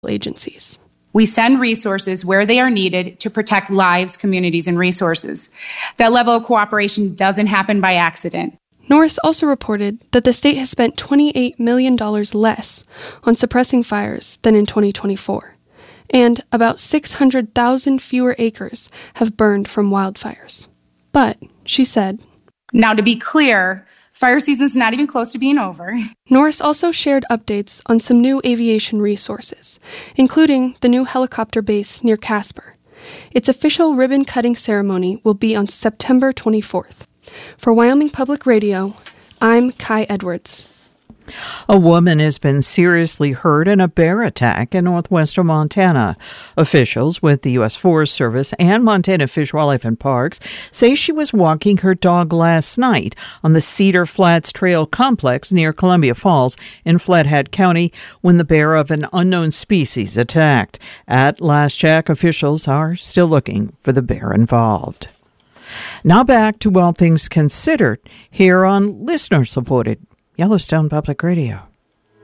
agencies. We send resources where they are needed to protect lives, communities, and resources. That level of cooperation doesn't happen by accident. Norris also reported that the state has spent $28 million less on suppressing fires than in 2024, and about 600,000 fewer acres have burned from wildfires. But, she said, now to be clear, fire season's not even close to being over. Norris also shared updates on some new aviation resources, including the new helicopter base near Casper. Its official ribbon-cutting ceremony will be on September 24th. For Wyoming Public Radio, I'm Kai Edwards. A woman has been seriously hurt in a bear attack in northwestern Montana. Officials with the U.S. Forest Service and Montana Fish, Wildlife, and Parks say she was walking her dog last night on the Cedar Flats Trail Complex near Columbia Falls in Flathead County when the bear of an unknown species attacked. At last check, officials are still looking for the bear involved. Now back to All Things Considered here on listener-supported Yellowstone Public Radio.